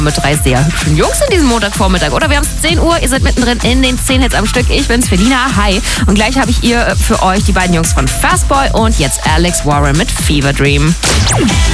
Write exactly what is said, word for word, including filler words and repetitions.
mit drei sehr hübschen Jungs in diesem Montagvormittag. Oder wir haben es zehn Uhr, ihr seid mittendrin in den zehn Hits am Stück. Ich bin's, Felina, hi. Und gleich habe ich ihr für euch die beiden Jungs von Fastboy und jetzt Alex Warren mit Fever Dream.